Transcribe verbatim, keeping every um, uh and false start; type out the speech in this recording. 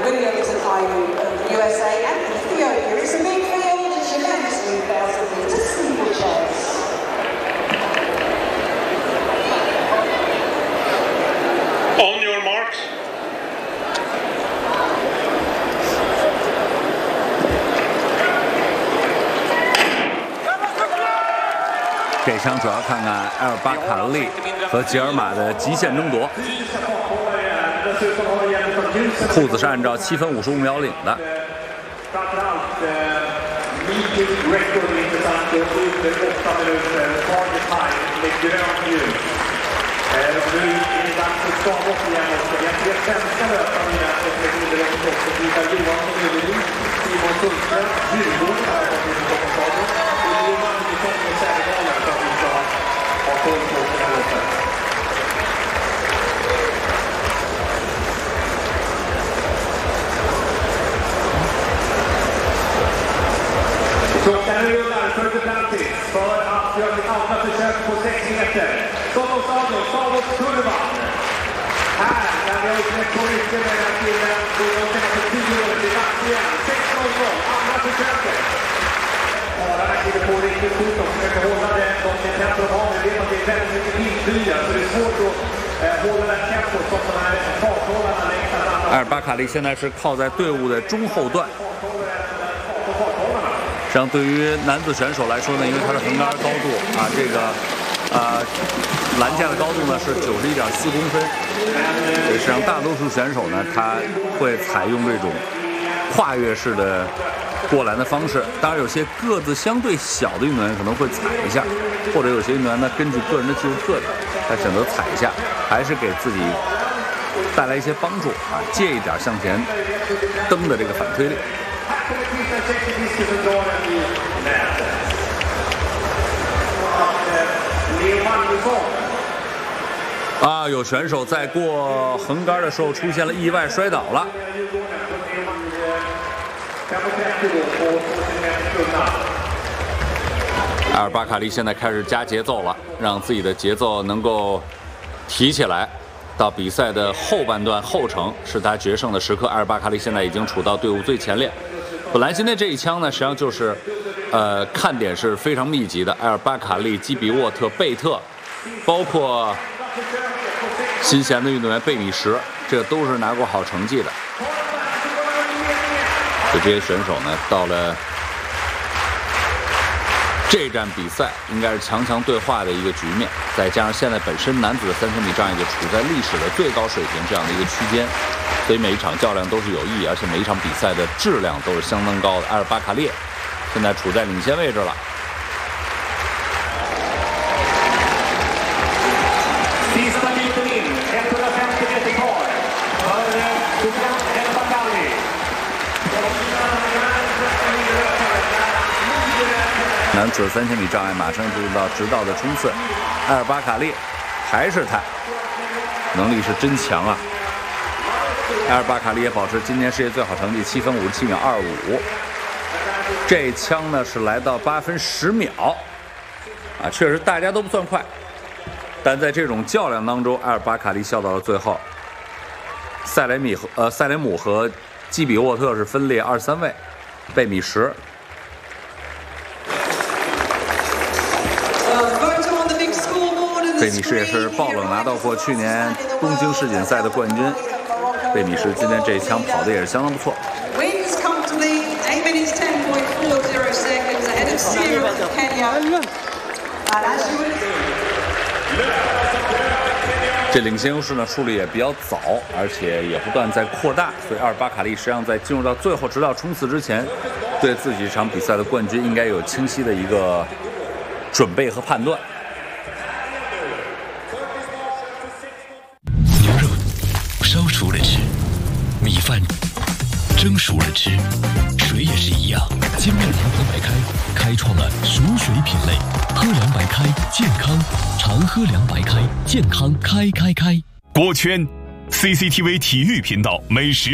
Williams and I of the U S A and Ethiopia. It's a big field, as you know, three thousand metres steeplechase. On your marks. 这枪主要看看埃尔巴卡利和吉尔玛的极限争夺。裤子是按照七分五十五秒领的。 Klockan rullar för Duplantis för att göra sitt andra försök på sex meter. Stockholms stadion, Stavåskurvan. Här, där vi har uppnått på mycket med den killen. Då de senaste tio åren till dags igen. sex noll noll, andra försöket. Pararna kliver på riktigt fort och försöker hålla det. De ser tempo de har. Vi vet att det är väldigt mycket vindbyar, så det är svårt att eh, hålla det tempo som de här farthållarna längtar fram. 埃尔巴卡利现在是靠在队伍的中后段。实际上，对于男子选手来说呢，因为他是横杆高度啊，这个啊栏架的高度呢是九十一点四公分，所以实际上大多数选手呢，他会采用这种跨越式的过栏的方式。当然，有些个子相对小的运动员可能会踩一下，或者有些运动员呢，根据个人的技术特点，他选择踩一下，还是给自己带来一些帮助啊，借一点向前蹬的这个反推力。啊，有选手在过横杆的时候出现了意外摔倒了。埃尔巴卡利现在开始加节奏了，让自己的节奏能够提起来。到比赛的后半段后程是他决胜的时刻，埃尔巴卡利现在已经处到队伍最前列。本来今天这一枪呢，实际上就是，呃，看点是非常密集的。埃尔巴卡利、基比沃特、贝特，包括新贤的运动员贝米什，这都是拿过好成绩的。所以这些选手呢，到了这站比赛，应该是强强对话的一个局面。再加上现在本身男子的三千米障碍就处在历史的最高水平这样的一个区间。所以每一场较量都是有意义，而且每一场比赛的质量都是相当高的。埃尔巴卡利现在处在领先位置了。男子三千米障碍马上进入到直道的冲刺，埃尔巴卡利还是他，能力是真强啊！埃尔巴卡利也保持今年世界最好成绩七分五十七秒二五，这枪呢是来到八分十秒，啊，确实大家都不算快，但在这种较量当中，埃尔巴卡利笑到了最后。塞雷米和呃塞雷姆和基比沃特是分列二三位，贝米什。贝米什也是爆冷拿到过去年东京世锦赛的冠军。贝米什今天这一枪跑的也是相当不错。这领先优势呢树立也比较早，而且也不断在扩大，所以阿尔巴卡利实际上在进入到最后直到冲刺之前，对自己这场比赛的冠军应该有清晰的一个准备和判断。 牛肉烧熟了吃，米饭蒸熟了吃，水也是一样。金麦良白白开开创了熟水品类，喝凉白开健康，常喝凉白开健康开开开。 锅圈 C C T V 体育频道美食。